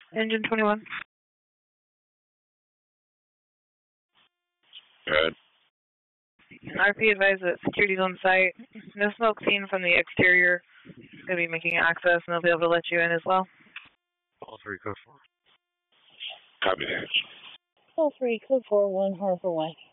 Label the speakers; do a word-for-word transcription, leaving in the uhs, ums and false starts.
Speaker 1: Engine twenty-one.
Speaker 2: Good.
Speaker 1: R P advised that security's on site. No smoke seen from the exterior. Going to be making access, and they'll be able to let you in as well.
Speaker 3: All three, code four.
Speaker 2: Copy that.
Speaker 4: All three, code four, one, Harper Way.